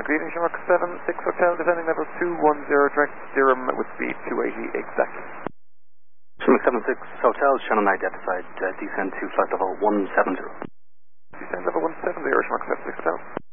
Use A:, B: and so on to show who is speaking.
A: Good evening, Shamrock 76 Hotel, descending level 210, direct Durham with speed 280 exactly.
B: Shamrock 76 Hotel, Shannon identified, descend to flight level 170.
A: Descend level 170, Shamrock 76 Hotel.